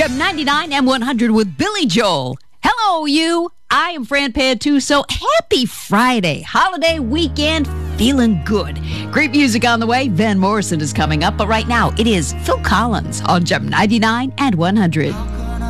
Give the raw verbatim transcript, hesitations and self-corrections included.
Gem ninety-nine and one hundred with Billy Joel. Hello, you. I am Fran Pantuso. Happy Friday. Holiday weekend. Feeling good. Great music on the way. Van Morrison is coming up. But right now, it is Phil Collins on Gem ninety-nine and one hundred.